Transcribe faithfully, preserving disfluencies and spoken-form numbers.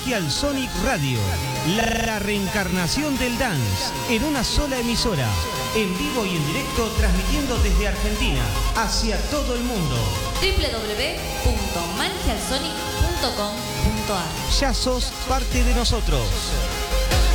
Magical Sonic Radio, la reencarnación del dance en una sola emisora, en vivo y en directo, transmitiendo desde Argentina hacia todo el mundo. doble u doble u doble u punto magical sonic punto com punto a r. Ya sos parte de nosotros.